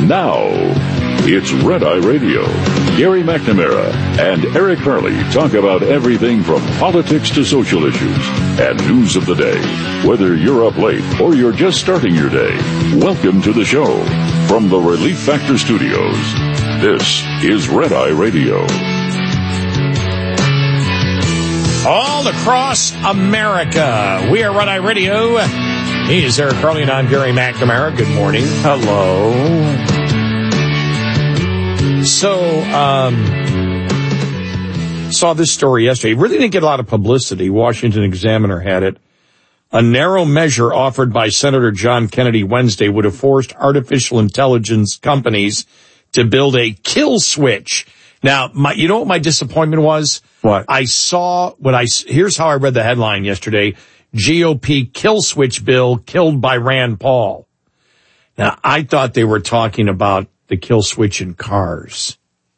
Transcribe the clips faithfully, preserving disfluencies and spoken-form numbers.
Now, it's Red Eye Radio. Gary McNamara and Eric Harley talk about everything from politics to social issues and news of the day. Whether you're up late or you're just starting your day, welcome to the show. From the Relief Factor Studios, this is Red Eye Radio. All across America, we are Red Eye Radio. He is Eric Harley and I'm Gary McNamara. Good morning. Hello. So, um, saw this story yesterday. It really didn't get a lot of publicity. Washington Examiner had it. A narrow measure offered by Senator John Kennedy Wednesday would have forced artificial intelligence companies to build a kill switch. Now, my, you know what my disappointment was? What? I saw what I, here's how I read the headline yesterday. G O P kill switch bill killed by Rand Paul. Now, I thought they were talking about the kill switch in cars.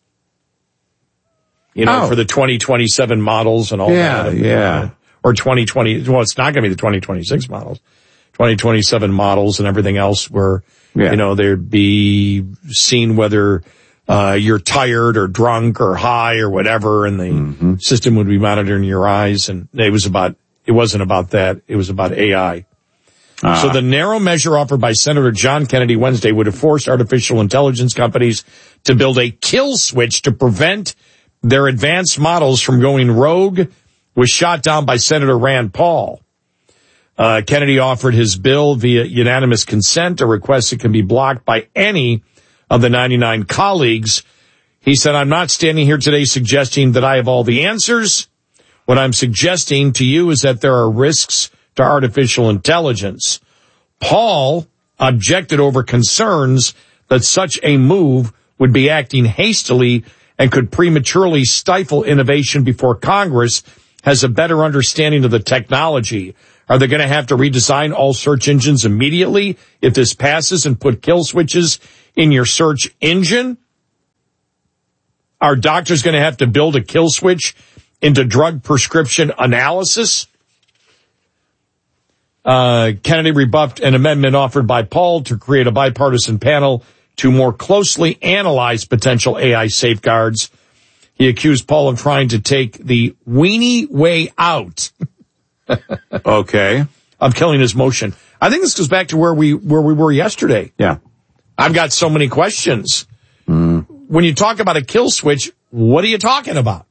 You know, oh. for the twenty twenty-seven models and all yeah, that. Yeah, yeah. Or twenty twenty, well, it's not going to be the twenty twenty-six models. twenty twenty-seven models and everything else where, yeah. you know, there'd be seen whether uh you're tired or drunk or high or whatever, and the mm-hmm. system would be monitoring your eyes. And it was about, it wasn't about that. It was about A I. Uh. So the narrow measure offered by Senator John Kennedy Wednesday would have forced artificial intelligence companies to build a kill switch to prevent their advanced models from going rogue, was shot down by Senator Rand Paul. Uh, Kennedy offered his bill via unanimous consent, a request that can be blocked by any of the ninety-nine colleagues. He said, I'm not standing here today suggesting that I have all the answers. What I'm suggesting to you is that there are risks to artificial intelligence. Paul objected over concerns that such a move would be acting hastily and could prematurely stifle innovation before Congress has a better understanding of the technology. Are they going to have to redesign all search engines immediately if this passes and put kill switches in your search engine? Are doctors going to have to build a kill switch into drug prescription analysis? Uh, Kennedy rebuffed an amendment offered by Paul to create a bipartisan panel to more closely analyze potential A I safeguards. He accused Paul of trying to take the weenie way out. Okay. Of killing his motion. I think this goes back to where we where we were yesterday. Yeah. I've got so many questions. Mm. When you talk about a kill switch, what are you talking about?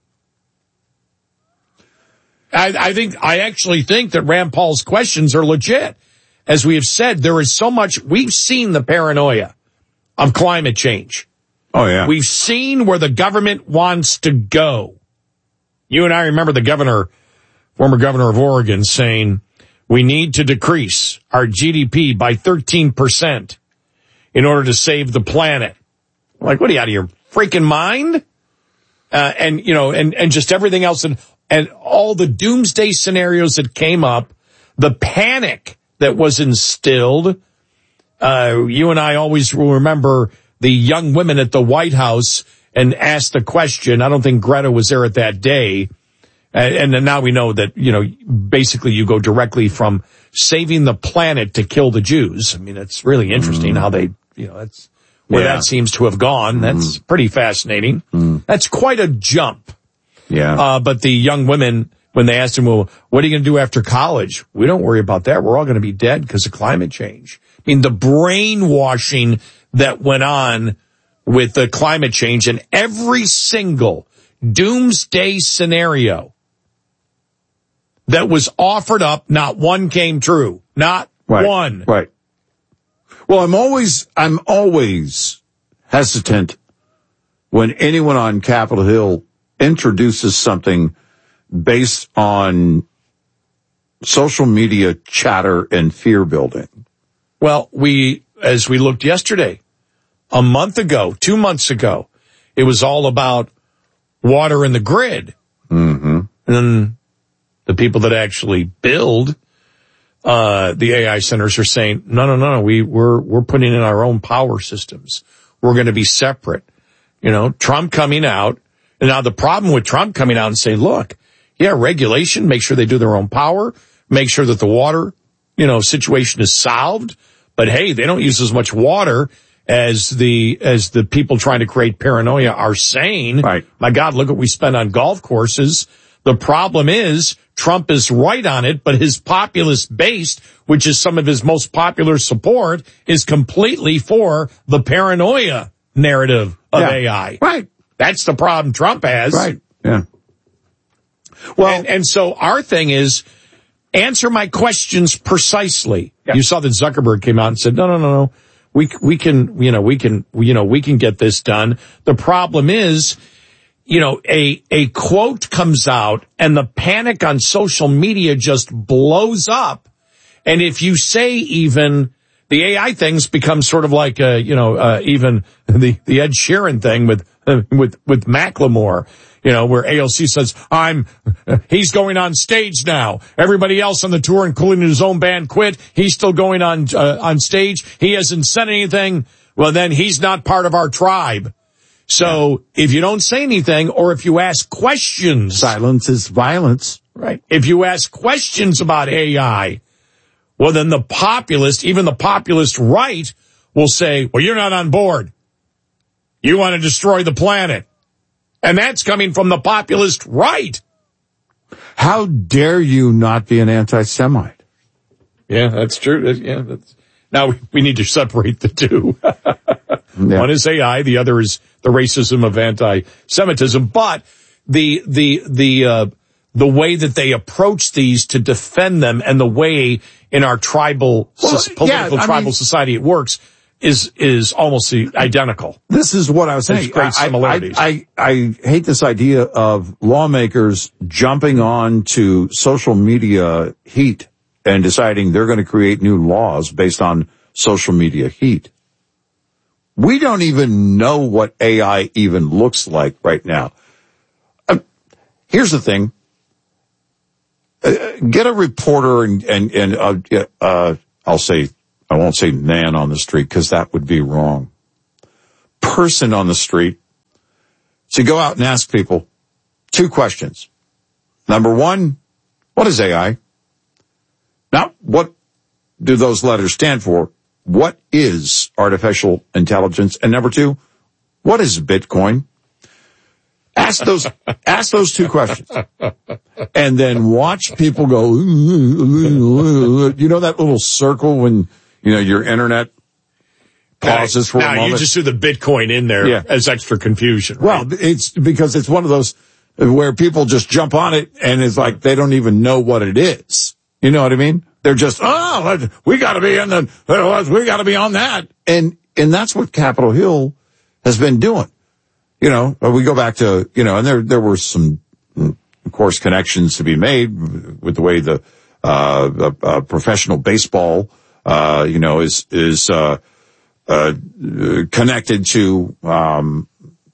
I, I think, I actually think that Rand Paul's questions are legit. As we have said, there is so much, we've seen the paranoia of climate change. Oh, yeah. We've seen where the government wants to go. You and I remember the governor, former governor of Oregon, saying we need to decrease our G D P by thirteen percent in order to save the planet. Like, what are you, out of your freaking mind? Uh, and, you know, and, and just everything else. And, and all the doomsday scenarios that came up, the panic that was instilled. Uh, you and I always will remember the young women at the White House and asked the question. I don't think Greta was there at that day. And, and now we know that, you know, basically you go directly from saving the planet to kill the Jews. I mean, it's really interesting mm. how they, you know, that's where yeah. that seems to have gone. That's mm. pretty fascinating. Mm. That's quite a jump. Yeah. Uh, but the young women, when they asked him, well, what are you going to do after college? We don't worry about that. We're all going to be dead because of climate change. I mean, the brainwashing that went on with the climate change and every single doomsday scenario that was offered up, not one came true. Not right. one. Right. Well, I'm always, I'm always hesitant when anyone on Capitol Hill introduces something based on social media chatter and fear building. Well, we, as we looked yesterday, a month ago, two months ago, it was all about water in the grid. Mm-hmm. And then the people that actually build, uh, the A I centers are saying, no, no, no, no, we, we're, we're putting in our own power systems. We're going to be separate. You know, Trump coming out. And now the problem with Trump coming out and saying, look, yeah, regulation, make sure they do their own power, make sure that the water, you know, situation is solved. But hey, they don't use as much water as the as the people trying to create paranoia are saying. Right. My God, look what we spend on golf courses. The problem is Trump is right on it, but his populist base, which is some of his most popular support, is completely for the paranoia narrative of yeah. A I. Right. That's the problem Trump has. Right. Yeah. Well, and, and so our thing is answer my questions precisely. Yeah. You saw that Zuckerberg came out and said, no, no, no, no. We, we can, you know, we can, you know, we can get this done. The problem is, you know, a, a quote comes out and the panic on social media just blows up. And if you say even the A I things become sort of like, uh, you know, uh, even the, the Ed Sheeran thing with, uh, with, with Macklemore, you know, where A O C says, I'm, uh, he's going on stage now. Everybody else on the tour, including his own band, quit. He's still going on, uh, on stage. He hasn't said anything. Well, then he's not part of our tribe. So if you don't say anything, or if you ask questions. Silence is violence. Right. If you ask questions about A I, well, then the populist, even the populist right, will say, well, you're not on board. You want to destroy the planet. And that's coming from the populist right. How dare you not be an anti-Semite? Yeah, that's true. Yeah, that's, now we need to separate the two. Yeah. One is A I, the other is the racism of anti-Semitism. But the the the uh, the way that they approach these to defend them, and the way in our tribal well, so, political yeah, tribal mean, society it works is is almost identical. This is what I was saying. There's great similarities. I, I, I, I hate this idea of lawmakers jumping on to social media heat and deciding they're going to create new laws based on social media heat. We don't even know what A I even looks like right now. Uh, here's the thing. Uh, get a reporter and, and, and, uh, uh, I'll say, I won't say man on the street because that would be wrong. Person on the street. So go out and ask people two questions. Number one, what is A I? Not what do those letters stand for? What is artificial intelligence? And number two, what is Bitcoin? Ask those, ask those two questions. And then watch people go, you know that little circle when, you know, your internet pauses for now, a moment? You just threw the Bitcoin in there yeah. as extra confusion. Right? Well, it's because it's one of those where people just jump on it and it's like they don't even know what it is. You know what I mean? They're just, oh, we got to be in the, we got to be on that. And, and that's what Capitol Hill has been doing. You know, we go back to, you know, and there, there were some, of course, connections to be made with the way the, uh, uh professional baseball, uh, you know, is, is, uh, uh, connected to, um,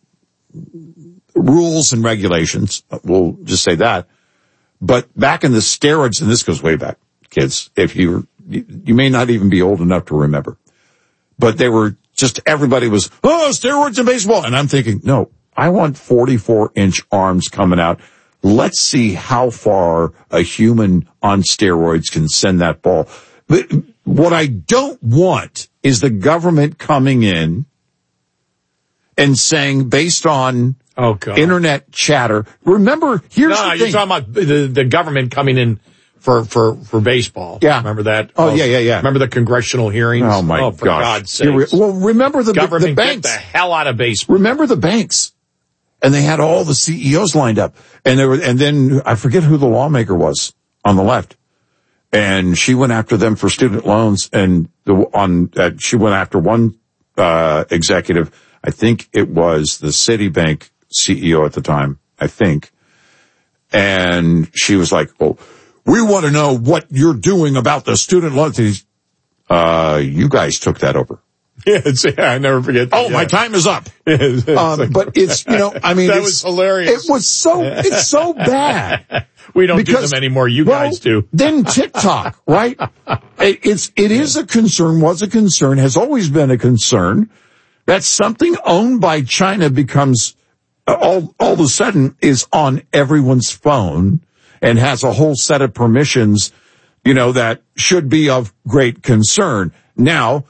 rules and regulations. We'll just say that. But back in the steroids, and this goes way back, kids, if you, you may not even be old enough to remember, but they were just, everybody was, oh, steroids in baseball. And I'm thinking, no, I want forty-four inch arms coming out. Let's see how far a human on steroids can send that ball. But what I don't want is the government coming in and saying, based on oh, God. internet chatter. Remember, here's no, the you're thing. talking about the, the government coming in for, for, for baseball. Yeah. Remember that? Oh, oh, yeah, yeah, yeah. Remember the congressional hearings? Oh, my oh, for gosh. God's sake. Re- well, remember the, government the banks. Get the hell out of baseball. Remember the banks. And they had all the C E Os lined up. And there were, and then I forget who the lawmaker was on the left. And she went after them for student loans. And the, on, uh, she went after one, uh, executive. I think it was the Citibank C E O at the time, I think. And she was like, well, we want to know what you're doing about the student loans. Uh, you guys took that over. Yeah, it's, yeah, I never forget that. Oh, yeah. my time is up. um, but it's, you know, I mean, that was hilarious. It was so, it's so bad. We don't because, do them anymore. You well, guys do. Then TikTok, right? It, it's, it is a concern, was a concern, has always been a concern that something owned by China becomes all, all of a sudden is on everyone's phone and has a whole set of permissions, you know, that should be of great concern. Now,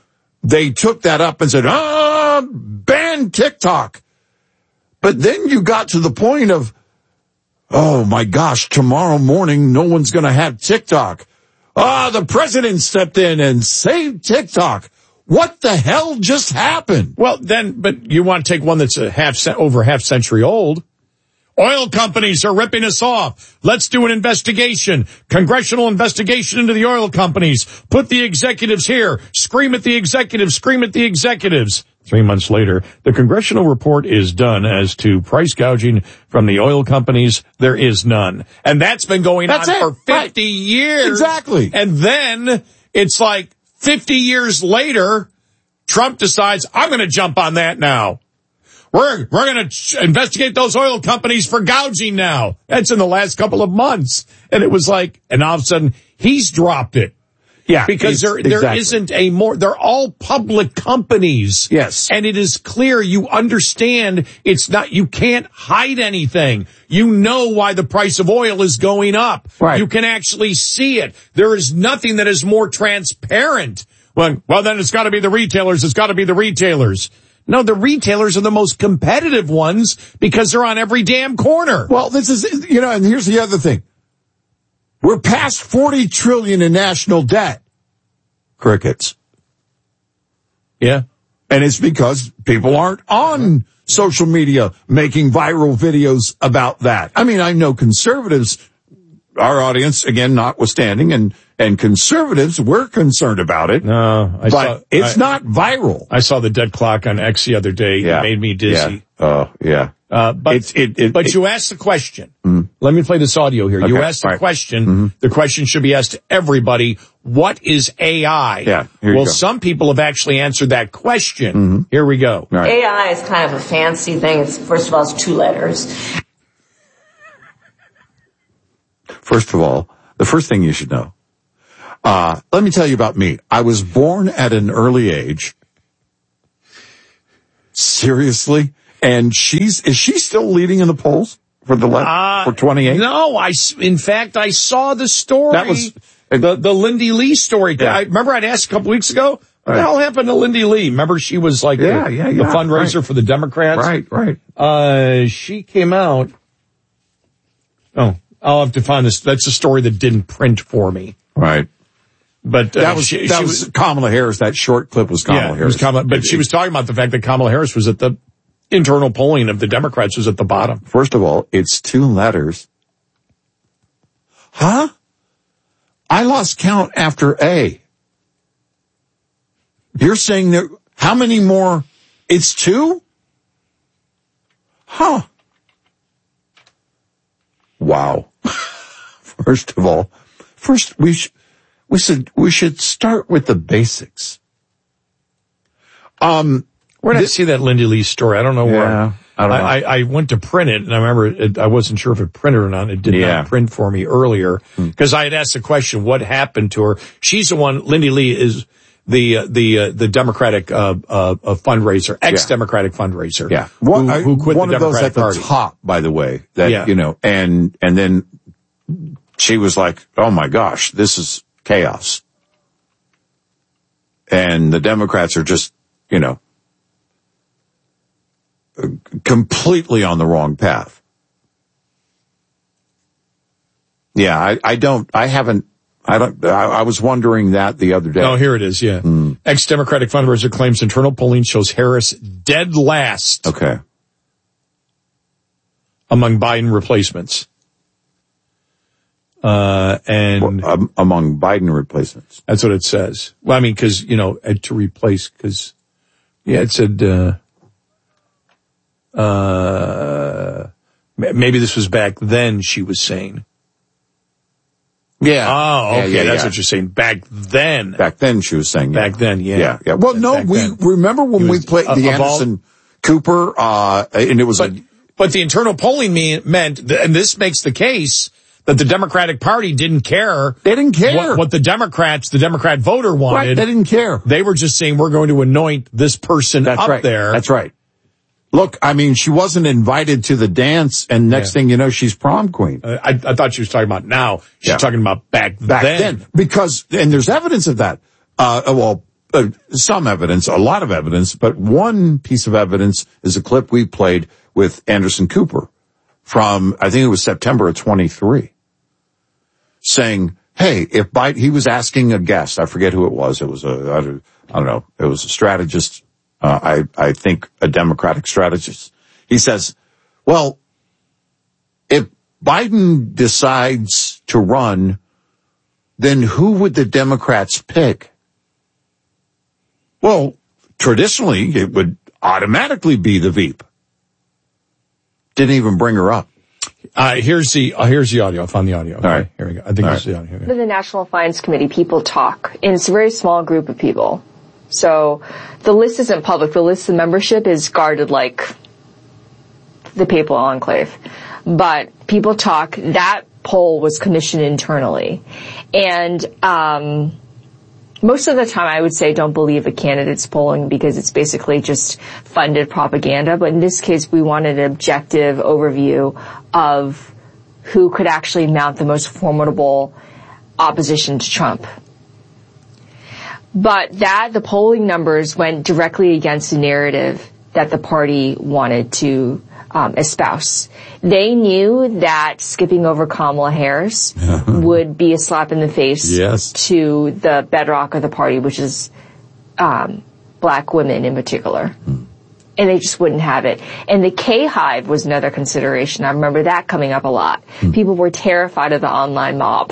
they took that up and said, ah, ban TikTok. But then you got to the point of, oh my gosh, tomorrow morning, no one's going to have TikTok. Ah, the president stepped in and saved TikTok. What the hell just happened? Well, then, but you want to take one that's a half, over half century old. Oil companies are ripping us off. Let's do an investigation. Congressional investigation into the oil companies. Put the executives here. Scream at the executives. Scream at the executives. Three months later, the congressional report is done as to price gouging from the oil companies. There is none. And that's been going that's on it. for fifty right. years. Exactly. And then it's like fifty years later, Trump decides, I'm going to jump on that now. We're, we're going to investigate those oil companies for gouging now. That's in the last couple of months. And it was like, and all of a sudden he's dropped it. Yeah. Because there, there exactly. isn't a more, they're all public companies. Yes. And it is clear, you understand it's not, you can't hide anything. You know why the price of oil is going up. Right. You can actually see it. There is nothing that is more transparent. Well, well then it's got to be the retailers. It's got to be the retailers. No, the retailers are the most competitive ones because they're on every damn corner. Well, this is, you know, and here's the other thing. We're past forty trillion in national debt. Crickets. Yeah. And it's because people aren't on social media making viral videos about that. I mean, I know conservatives, our audience, again, notwithstanding, and, and conservatives, we're concerned about it. No, I but saw, it's I, not viral. I saw the dead clock on X the other day. Yeah. It made me dizzy. Yeah. Oh, yeah. Uh, but, it's, it, it, but it, you asked the question. Mm. Let me play this audio here. Okay. You asked the right. question. Mm-hmm. The question should be asked to everybody. What is A I? Yeah. Here well, you go. some people have actually answered that question. Mm-hmm. Here we go. Right. A I is kind of a fancy thing. It's, first of all, it's two letters. First of all, the first thing you should know, uh, let me tell you about me. I was born at an early age. Seriously? And she's, is she still leading in the polls for the left, Uh, for twenty-eight? No, I, in fact, I saw the story. That was, the, the Lindy Lee story. Yeah. I remember I'd asked a couple weeks ago, what Right. the hell happened to Lindy Lee? Remember she was like Yeah, the, yeah, the yeah, fundraiser right. for the Democrats? Right, right. Uh, she came out. Oh, I'll have to find this. That's a story that didn't print for me. Right. But uh, That was, she, that she was, was Kamala Harris. That short clip was Kamala yeah, it Harris. was Kamala, but she was talking about the fact that Kamala Harris was at the internal polling of the Democrats was at the bottom. First of all, it's two letters. Huh? I lost count after A. You're saying that, how many more? It's two? Huh. Wow. First of all, first we sh- we should, we should start with the basics. Um, Where did I see that Lindy Lee story? I don't know Yeah, where. I don't know. I, I went to print it, and I remember it, I wasn't sure if it printed or not. It did Yeah. not print for me earlier because I had asked the question, what happened to her? She's the one, Lindy Lee is the, uh, the, uh, the Democratic, uh, uh, uh fundraiser, ex-Democratic fundraiser. Yeah. Who, One, I- who quit one the of those Democratic at the Party. top, by the way, that, Yeah. you know, and, and then she was like, oh my gosh, this is chaos. And the Democrats are just, you know, completely on the wrong path. Yeah, I, I don't, I haven't, I don't, I, I was wondering that the other day. Oh, here it is, yeah. Mm. Ex-Democratic fundraiser claims internal polling shows Harris dead last Okay. among Biden replacements. Uh, and Well, um, among Biden replacements. that's what it says. Well, I mean, cause, you know, uh, to replace, cause, yeah, it said, uh, uh, maybe this was back then, she was saying. Yeah. Oh, okay. Yeah, yeah, That's yeah. what you're saying. Back then. Back then she was saying. Back yeah. then, yeah. Yeah, yeah. Well, no, Back we then. remember when It we was played a- the of all- Anderson Cooper, uh, and it was But, a, but the internal polling mean, meant, and this makes the case, that the Democratic Party didn't care. They didn't care. What, what the Democrats, the Democrat voter right, wanted. they didn't care. They were just saying, we're going to anoint this person That's up right. there. That's right. Look, I mean, she wasn't invited to the dance, and next Yeah. thing you know, she's prom queen. Uh, I, I thought she was talking about now. She's Yeah. talking about back, Back then. then. Because, and there's evidence of that. Uh, well, uh, some evidence, a lot of evidence, but one piece of evidence is a clip we played with Anderson Cooper from, I think it was September of twenty-three, saying, hey, if Biden, he was asking a guest, I forget who it was, it was a, I don't, I don't know, it was a strategist, uh, I, I think a Democratic strategist. He says, well, if Biden decides to run, then who would the Democrats pick? Well, traditionally, it would automatically be the Veep. Didn't even bring her up. Uh, here's the, uh, here's the audio. I found the audio. Okay, all right. Here we go. I think all this right. is the audio. Here. The National Finance Committee, people talk, and it's a very small group of people. So the list isn't public. The list of membership is guarded like the Papal Enclave. But people talk. That poll was commissioned internally. And um most of the time I would say don't believe a candidate's polling because it's basically just funded propaganda. But in this case, we wanted an objective overview of who could actually mount the most formidable opposition to Trump. But that, the polling numbers went directly against the narrative that the party wanted to um, espouse. They knew that skipping over Kamala Harris would be a slap in the face yes. to the bedrock of the party, which is um, black women in particular. Hmm. And they just wouldn't have it. And the K-Hive was another consideration. I remember that coming up a lot. Hmm. People were terrified of the online mob.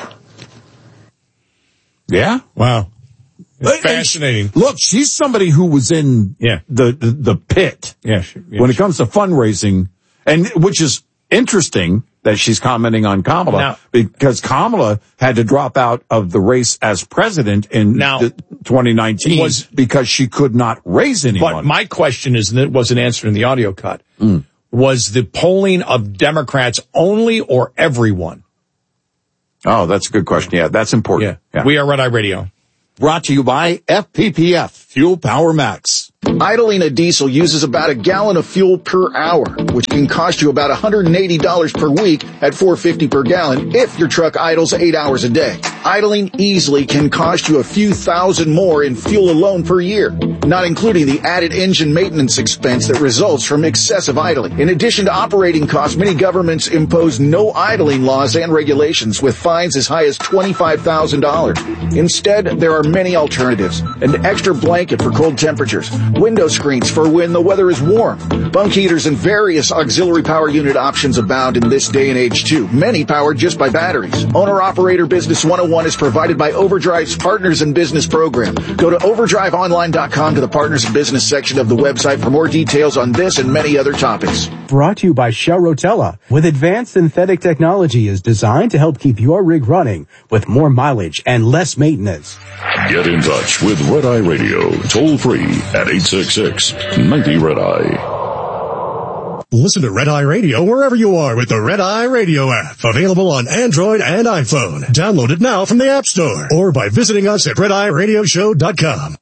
Yeah? Wow. It's But, fascinating. Look, she's somebody who was in yeah. the, the, the pit yeah, she, yeah, when she, it comes to fundraising, and which is interesting that she's commenting on Kamala now, because Kamala had to drop out of the race as president in now, twenty nineteen was, because she could not raise anyone. But my question is, and it wasn't answered in the audio cut, mm. was the polling of Democrats only or everyone? Oh, that's a good question. Yeah, that's important. Yeah. Yeah. We are Red Eye Radio. Brought to you by F P P F, Fuel Power Max. Idling a diesel uses about a gallon of fuel per hour, which can cost you about one hundred eighty dollars per week at four dollars and fifty cents per gallon if your truck idles eight hours a day. Idling easily can cost you a few thousand more in fuel alone per year, not including the added engine maintenance expense that results from excessive idling. In addition to operating costs, many governments impose no idling laws and regulations with fines as high as twenty-five thousand dollars. Instead, there are many alternatives. An extra blanket for cold temperatures, window screens for when the weather is warm, bunk heaters, and various auxiliary power unit options abound in this day and age too, many powered just by batteries. Owner-Operator Business one oh one is provided by Overdrive's Partners in Business program. Go to overdrive online dot com to the Partners in Business section of the website for more details on this and many other topics. Brought to you by Shell Rotella. With advanced synthetic technology is designed to help keep your rig running with more mileage and less maintenance. Get in touch with Red Eye Radio, toll free at eight six six, ninety, Red Eye. Listen to Red Eye Radio wherever you are with the Red Eye Radio app. Available on Android and iPhone. Download it now from the App Store or by visiting us at red eye radio show dot com.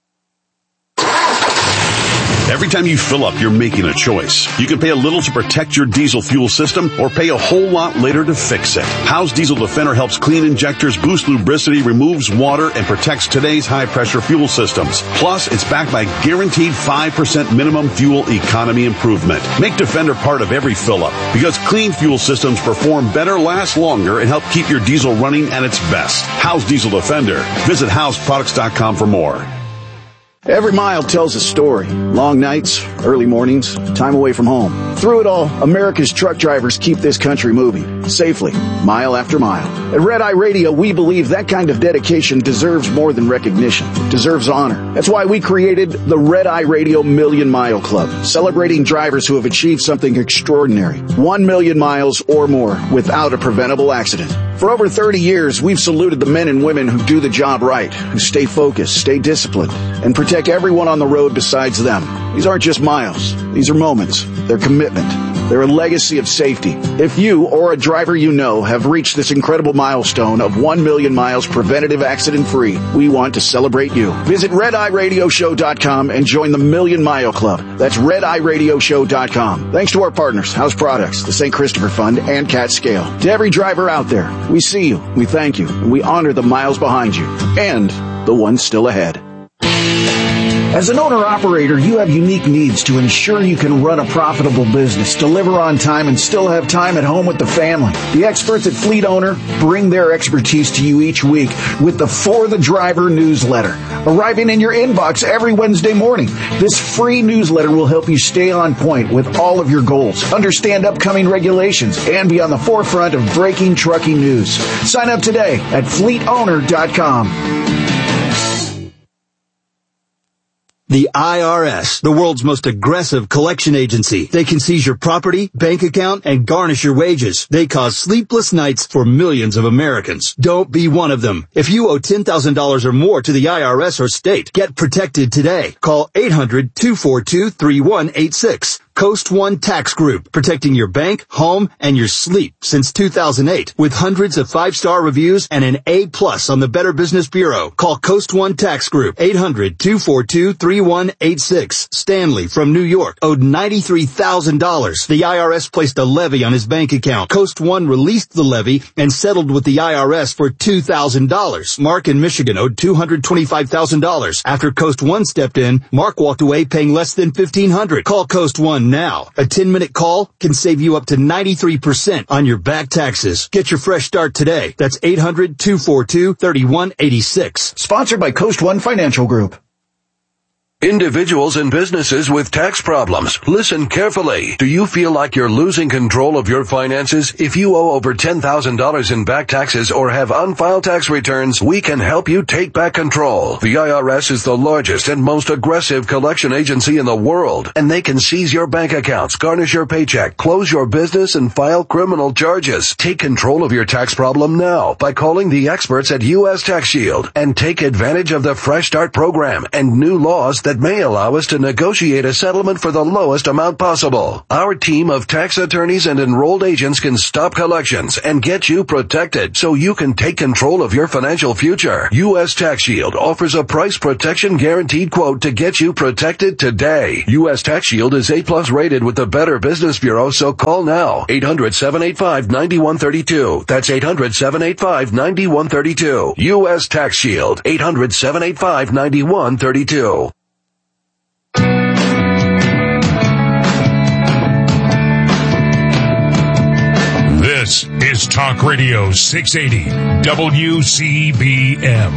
Every time you fill up, you're making a choice. You can pay a little to protect your diesel fuel system or pay a whole lot later to fix it. Howe's Diesel Defender helps clean injectors, boost lubricity, removes water, and protects today's high-pressure fuel systems. Plus, it's backed by guaranteed five percent minimum fuel economy improvement. Make Defender part of every fill-up because clean fuel systems perform better, last longer, and help keep your diesel running at its best. Howe's Diesel Defender. Visit house products dot com for more. Every mile tells a story. Long nights, early mornings, time away from home. Through it all, America's truck drivers keep this country moving, safely, mile after mile. At Red Eye Radio, we believe that kind of dedication deserves more than recognition. It deserves honor. That's why we created the Red Eye Radio Million Mile Club, celebrating drivers who have achieved something extraordinary. One million miles or more without a preventable accident. For over thirty years, we've saluted the men and women who do the job right, who stay focused, stay disciplined, and protect everyone on the road besides them. These aren't just miles. These are moments. They're commitment. They're a legacy of safety. If you or a driver you know have reached this incredible milestone of one million miles preventative accident-free, we want to celebrate you. Visit red eye radio show dot com and join the Million Mile Club. That's red eye radio show dot com. Thanks to our partners, House Products, the Saint Christopher Fund, and Cat Scale. To every driver out there, we see you, we thank you, and we honor the miles behind you and the ones still ahead. As an owner-operator, you have unique needs to ensure you can run a profitable business, deliver on time, and still have time at home with the family. The experts at Fleet Owner bring their expertise to you each week with the For the Driver newsletter, arriving in your inbox every Wednesday morning. This free newsletter will help you stay on point with all of your goals, understand upcoming regulations, and be on the forefront of breaking trucking news. Sign up today at fleet owner dot com. The I R S, the world's most aggressive collection agency. They can seize your property, bank account, and garnish your wages. They cause sleepless nights for millions of Americans. Don't be one of them. If you owe ten thousand dollars or more to the I R S or state, get protected today. Call eight hundred, two four two, three one eight six. Coast One Tax Group, protecting your bank, home, and your sleep since two thousand eight. With hundreds of five-star reviews and an A plus on the Better Business Bureau. Call Coast One Tax Group, eight hundred, two four two, three one eight six. Stanley from New York owed ninety-three thousand dollars. The I R S placed a levy on his bank account. Coast One released the levy and settled with the I R S for two thousand dollars. Mark in Michigan owed two hundred twenty-five thousand dollars. After Coast One stepped in, Mark walked away paying less than fifteen hundred dollars. Call Coast One now. A ten-minute call can save you up to ninety-three percent on your back taxes. Get your fresh start today. That's eight hundred, two four two, three one eight six. Sponsored by Coast One Financial Group. Individuals and businesses with tax problems, listen carefully. Do you feel like you're losing control of your finances? If you owe over ten thousand dollars in back taxes or have unfiled tax returns, we can help you take back control. The I R S is the largest and most aggressive collection agency in the world, and they can seize your bank accounts, garnish your paycheck, close your business, and file criminal charges. Take control of your tax problem now by calling the experts at U S Tax Shield and take advantage of the Fresh Start program and new laws that that may allow us to negotiate a settlement for the lowest amount possible. Our team of tax attorneys and enrolled agents can stop collections and get you protected so you can take control of your financial future. U S Tax Shield offers a price protection guaranteed quote to get you protected today. U S Tax Shield is A plus rated with the Better Business Bureau, so call now. eight hundred, seven eight five, nine one three two. That's eight hundred, seven eight five, nine one three two. U S Tax Shield. eight hundred, seven eight five, nine one three two. This is Talk Radio six eighty W C B M.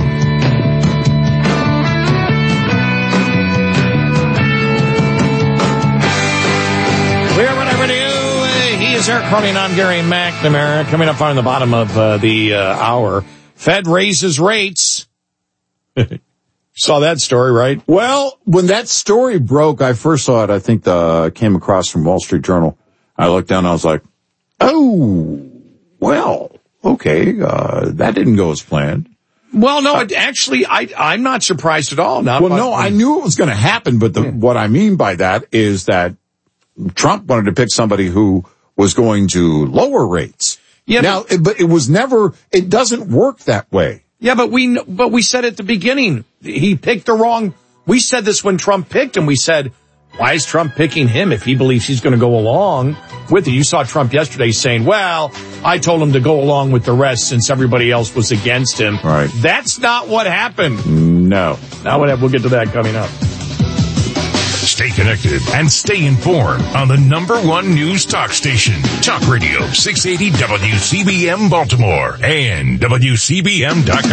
We're Red Radio. He is Eric Carney and I'm Gary McNamara. Coming up on the bottom of uh, the uh, hour, Fed raises rates. Saw that story, right? Well, when that story broke, I first saw it, I think the came across from Wall Street Journal. I looked down and I was like, oh, well, okay, uh, that didn't go as planned. Well, no, it actually, I, I'm not surprised at all. Not well, no, I knew it was going to happen, but the, yeah. what I mean by that is that Trump wanted to pick somebody who was going to lower rates. Yeah, now, but, it, but it was never, it doesn't work that way. Yeah, but we, but we said at the beginning, he picked the wrong, we said this when Trump picked him, we said, why is Trump picking him if he believes he's going to go along with it? You saw Trump yesterday saying, well, I told him to go along with the rest since everybody else was against him. Right. That's not what happened. No. Now we'll get to that coming up. Stay connected and stay informed on the number one news talk station, Talk Radio six eighty W C B M Baltimore and W C B M dot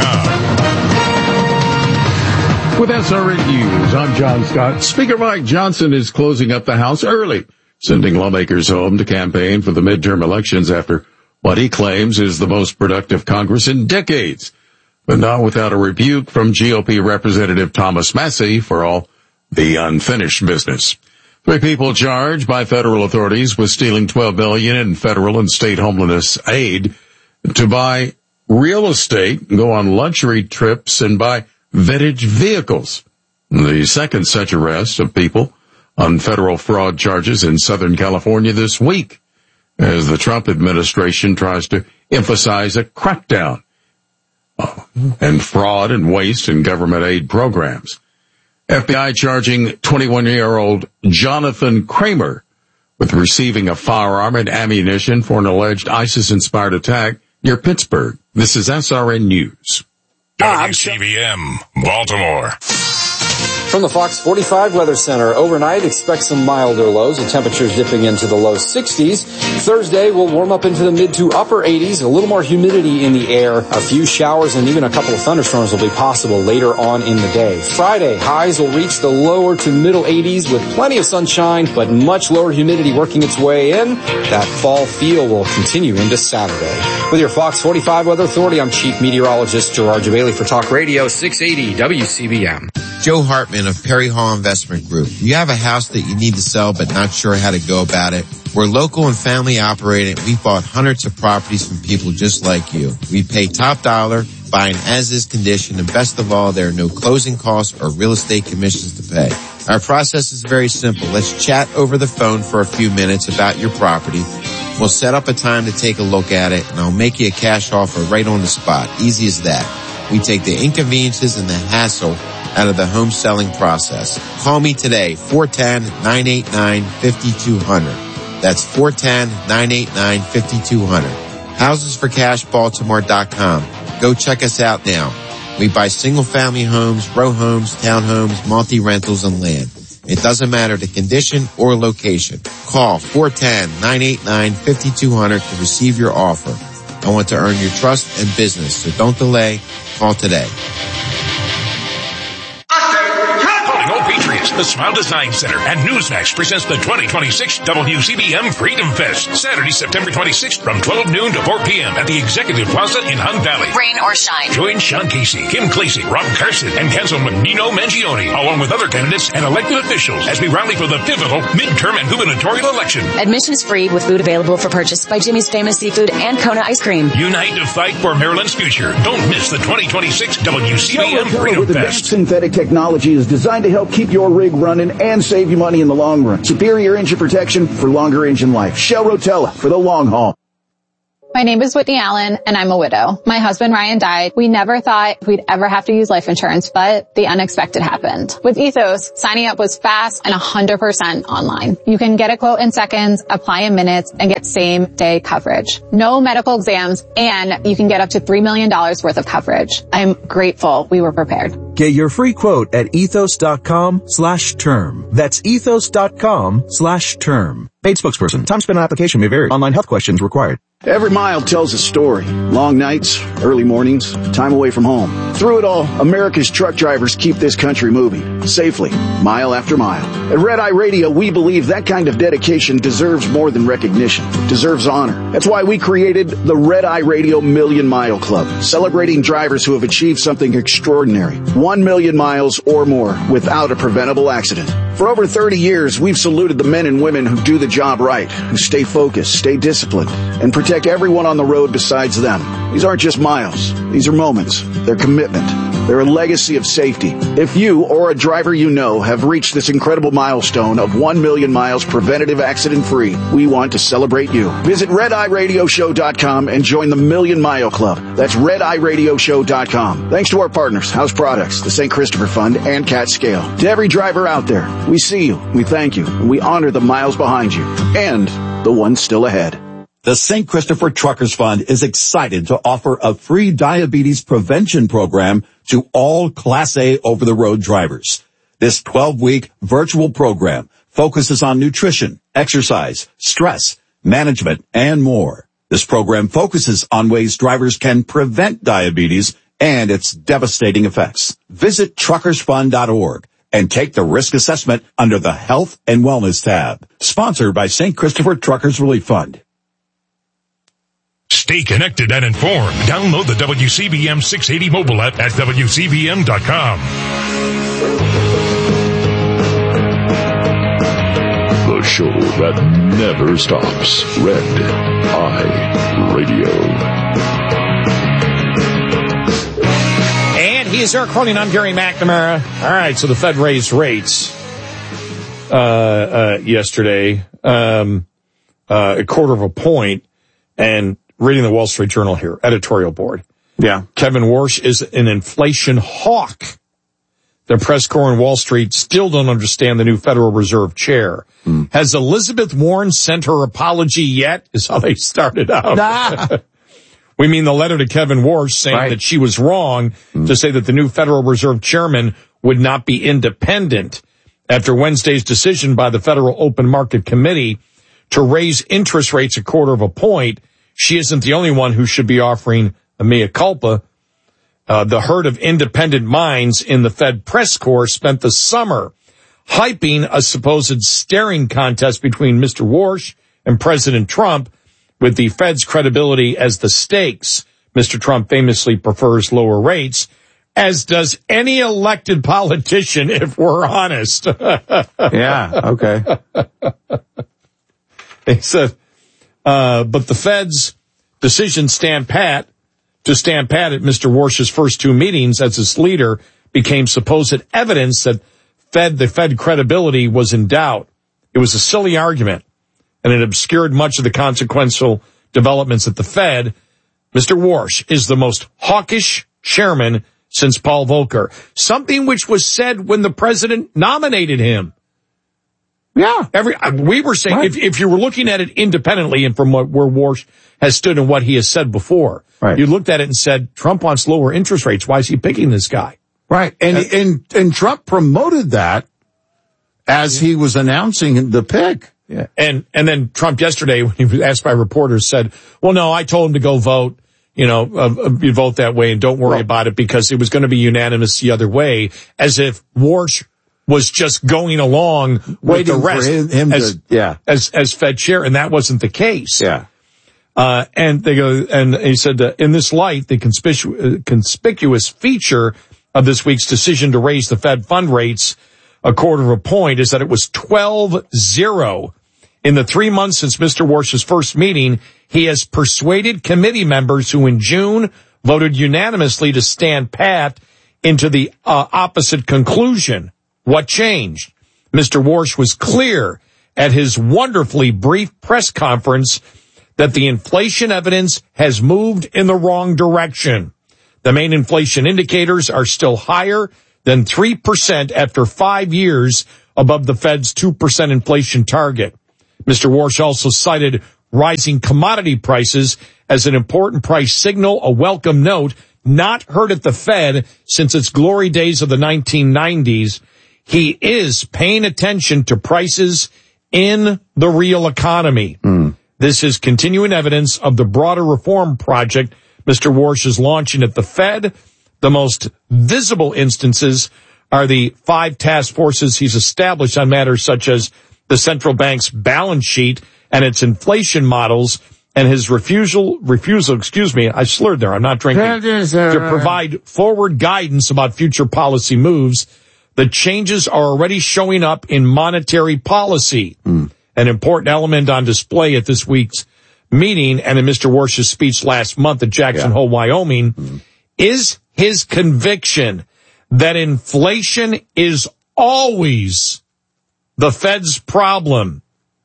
com. With S R N News, I'm John Scott. Speaker Mike Johnson is closing up the House early, sending lawmakers home to campaign for the midterm elections after what he claims is the most productive Congress in decades, but not without a rebuke from G O P Representative Thomas Massie for all the unfinished business. Three people charged by federal authorities with stealing twelve billion dollars in federal and state homelessness aid to buy real estate, go on luxury trips, and buy vintage vehicles. The second such arrest of people on federal fraud charges in Southern California this week, as the Trump administration tries to emphasize a crackdown and fraud and waste in government aid programs. F B I charging twenty-one-year-old Jonathan Kramer with receiving a firearm and ammunition for an alleged ISIS-inspired attack near Pittsburgh. This is S R N News. W C B M, Baltimore. From the Fox forty-five Weather Center, overnight expect some milder lows and temperatures dipping into the low sixties. Thursday will warm up into the mid to upper eighties, a little more humidity in the air. A few showers and even a couple of thunderstorms will be possible later on in the day. Friday, highs will reach the lower to middle eighties with plenty of sunshine, but much lower humidity working its way in. That fall feel will continue into Saturday. With your Fox forty-five Weather Authority, I'm Chief Meteorologist Gerard Jabali for Talk Radio six eighty W C B M. Joe Hartman of Perry Hall Investment Group. You have a house that you need to sell but not sure how to go about it? We're local and family operated. We've bought hundreds of properties from people just like you. We pay top dollar, buy an as-is condition, and best of all, there are no closing costs or real estate commissions to pay. Our process is very simple. Let's chat over the phone for a few minutes about your property. We'll set up a time to take a look at it, and I'll make you a cash offer right on the spot. Easy as that. We take the inconveniences and the hassle out of the home selling process. Call me today, four one zero, nine eight nine, five two zero zero. That's four one zero, nine eight nine, five two zero zero. houses for cash baltimore dot com. Go check us out now. We buy single family homes, row homes, townhomes, multi-rentals, and land. It doesn't matter the condition or location. Call four one zero, nine eight nine, five two zero zero to receive your offer. I want to earn your trust and business, so don't delay. Call today. The Smile Design Center and Newsmax presents the twenty twenty-six W C B M Freedom Fest, Saturday, September twenty-sixth from twelve noon to four p.m. at the Executive Plaza in Hunt Valley. Rain or shine. Join Sean Casey, Kim Clasey, Rob Carson, and Councilman Nino Mangione, along with other candidates and elected officials as we rally for the pivotal midterm and gubernatorial election. Admission is free with food available for purchase by Jimmy's Famous Seafood and Kona Ice Cream. Unite to fight for Maryland's future. Don't miss the twenty twenty-six W C B M Shell Freedom with Fest. advanced synthetic technology is designed to help keep your rig running and save you money in the long run. Superior engine protection for longer engine life. Shell Rotella for the long haul. My name is Whitney Allen, and I'm a widow. My husband Ryan died. We never thought we'd ever have to use life insurance, but the unexpected happened. With Ethos, signing up was fast and one hundred percent online. You can get a quote in seconds, apply in minutes, and get same-day coverage. No medical exams, and you can get up to three million dollars worth of coverage. I'm grateful we were prepared. Get your free quote at ethos.com slash term. That's ethos.com slash term. Paid spokesperson. Time spent on application may vary. Online health questions required. Every mile tells a story. Long nights, early mornings, time away from home. Through it all, America's truck drivers keep this country moving, safely, mile after mile. At Red Eye Radio, we believe that kind of dedication deserves more than recognition, deserves honor. That's why we created the Red Eye Radio Million Mile Club, celebrating drivers who have achieved something extraordinary. One million miles or more without a preventable accident. For over thirty years, we've saluted the men and women who do the job right, who stay focused, stay disciplined, and protect everyone on the road besides them. These aren't just miles. These are moments. They're commitment. They're a legacy of safety. If you or a driver you know have reached this incredible milestone of one million miles preventative accident-free, we want to celebrate you. Visit red eye radio show dot com and join the Million Mile Club. That's red eye radio show dot com. Thanks to our partners, House Products, the Saint Christopher Fund, and Cat Scale. To every driver out there, we see you, we thank you, and we honor the miles behind you and the ones still ahead. The Saint Christopher Truckers Fund is excited to offer a free diabetes prevention program to all Class A over-the-road drivers. This twelve-week virtual program focuses on nutrition, exercise, stress, management, and more. This program focuses on ways drivers can prevent diabetes and its devastating effects. Visit truckers fund dot org and take the risk assessment under the Health and Wellness tab. Sponsored by Saint Christopher Truckers Relief Fund. Stay connected and informed. Download the W C B M six eighty mobile app at W C B M dot com. The show that never stops. Red Eye Radio. And he is Eric Cronin. I'm Gary McNamara. All right, so the Fed raised rates uh, uh, yesterday, um, uh, a quarter of a point, and reading the Wall Street Journal here, editorial board. Yeah. Kevin Warsh is an inflation hawk. The press corps in Wall Street still don't understand the new Federal Reserve chair. Mm. Has Elizabeth Warren sent her apology yet? Is how they started out. Ah. We mean the letter to Kevin Warsh saying right. that she was wrong mm. to say that the new Federal Reserve chairman would not be independent after Wednesday's decision by the Federal Open Market Committee to raise interest rates a quarter of a point. She isn't the only one who should be offering a mea culpa. Uh, the herd of independent minds in the Fed press corps spent the summer hyping a supposed staring contest between Mister Warsh and President Trump, with the Fed's credibility as the stakes. Mister Trump famously prefers lower rates, as does any elected politician, if we're honest. Yeah, okay. He said, uh, but the Fed's decision stand pat to stand pat at Mister Warsh's first two meetings as its leader became supposed evidence that Fed, the Fed credibility was in doubt. It was a silly argument, and it obscured much of the consequential developments at the Fed. Mister Warsh is the most hawkish chairman since Paul Volcker, something which was said when the president nominated him. Yeah. Every, we were saying, right. if, if you were looking at it independently and from what, where Warsh has stood and what he has said before, right. you looked at it and said, Trump wants lower interest rates. Why is he picking this guy? Right. And, and, and, and Trump promoted that as yeah. he was announcing the pick. Yeah. And, and then Trump yesterday, when he was asked by reporters, said, well, no, I told him to go vote, you know, uh, you vote that way and don't worry well, about it because it was going to be unanimous the other way, as if Warsh was just going along with the rest him, him as, to, yeah. as, as Fed chair. And that wasn't the case. Yeah. Uh, and they go, and he said, uh, in this light, the conspicu- uh, conspicuous feature of this week's decision to raise the Fed fund rates a quarter of a point is that it was twelve zero. In the three months since Mister Warsh's first meeting, he has persuaded committee members who in June voted unanimously to stand pat into the uh, opposite conclusion. What changed? Mister Warsh was clear at his wonderfully brief press conference that the inflation evidence has moved in the wrong direction. The main inflation indicators are still higher than three percent after five years above the Fed's two percent inflation target. Mister Warsh also cited rising commodity prices as an important price signal, a welcome note, not heard at the Fed since its glory days of the nineteen nineties. He is paying attention to prices in the real economy. Mm. This is continuing evidence of the broader reform project Mister Warsh is launching at the Fed. The most visible instances are the five task forces he's established on matters such as the central bank's balance sheet and its inflation models, and his refusal, refusal, excuse me, I slurred there, I'm not drinking, to provide forward guidance about future policy moves. The changes are already showing up in monetary policy, mm. an important element on display at this week's meeting and in Mister Warsh's speech last month at Jackson yeah. Hole, Wyoming, mm. is his conviction that inflation is always the Fed's problem.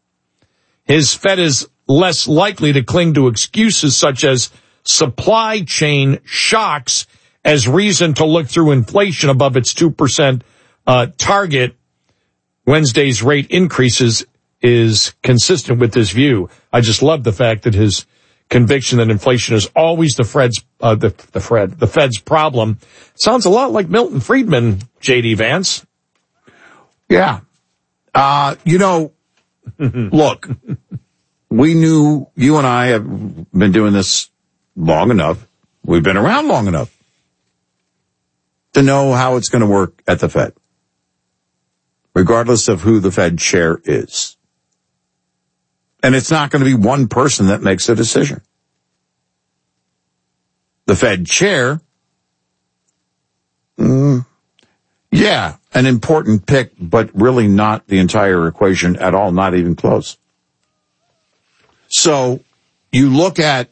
His Fed is less likely to cling to excuses such as supply chain shocks as reason to look through inflation above its two percent uh, target. Wednesday's rate increases is consistent with this view. I just love the fact that his conviction that inflation is always the Fed's, uh, the, the Fed, the Fed's problem. Sounds a lot like Milton Friedman, J D Vance. Yeah. Uh, you know, look, we knew, you and I have been doing this long enough. We've been around long enough to know how it's going to work at the Fed, regardless of who the Fed chair is. And it's not going to be one person that makes a decision. The Fed chair, mm, yeah, an important pick, but really not the entire equation at all, not even close. So you look at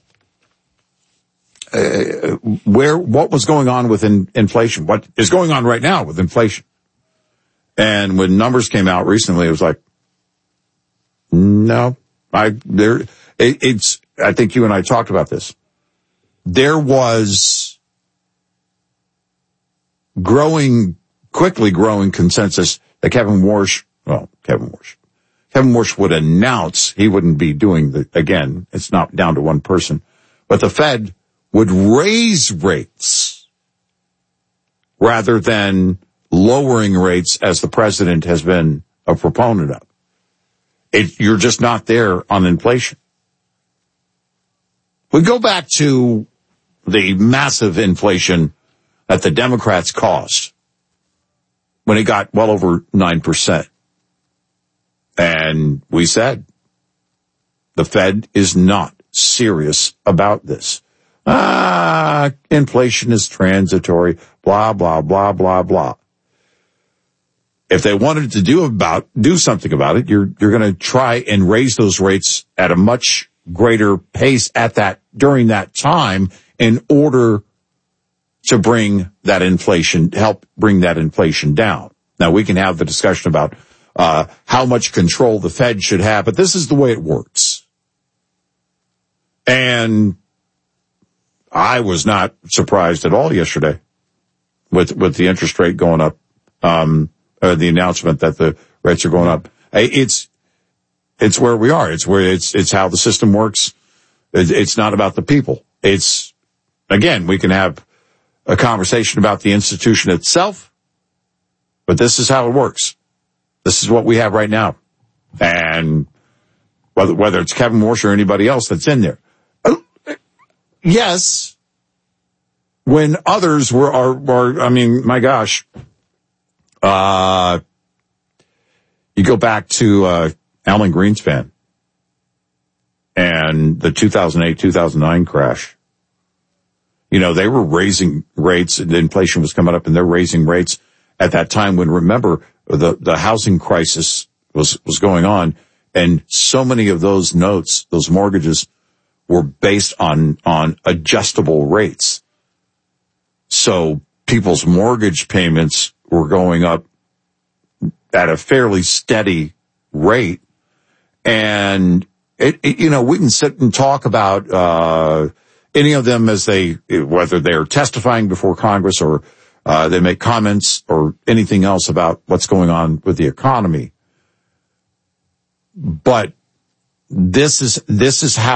uh, where what was going on with in, inflation, what is going on right now with inflation. And when numbers came out recently, it was like, no, I there. It, it's. I think you and I talked about this. There was growing, quickly growing consensus that Kevin Warsh, well, Kevin Warsh, Kevin Warsh would announce he wouldn't be doing the, again, it's not down to one person, but the Fed would raise rates rather than lowering rates as the president has been a proponent of. It, you're just not there on inflation. We go back to the massive inflation that the Democrats caused when it got well over nine percent. And we said, the Fed is not serious about this. Ah, inflation is transitory, blah, blah, blah, blah, blah. If they wanted to do about, do something about it, you're, you're going to try and raise those rates at a much greater pace at that, during that time in order to bring that inflation, help bring that inflation down. Now we can have the discussion about, uh, how much control the Fed should have, but this is the way it works. And I was not surprised at all yesterday with, with the interest rate going up, um, uh, the announcement that the rates are going up. It's, it's where we are. It's where it's, it's how the system works. It's not about the people. It's, again, we can have a conversation about the institution itself, but this is how it works. This is what we have right now. And whether, whether it's Kevin Warsh or anybody else that's in there. Yes, when others were, are, are, I mean, my gosh, uh, you go back to, uh, Alan Greenspan and the two thousand eight, two thousand nine crash. You know, they were raising rates and inflation was coming up and they're raising rates at that time when, remember, the, the housing crisis was, was going on. And so many of those notes, those mortgages were based on, on adjustable rates. So people's mortgage payments were going up at a fairly steady rate. And it, it, you know, we can sit and talk about, uh, any of them as they, whether they're testifying before Congress or, uh, they make comments or anything else about what's going on with the economy. But this is, this is how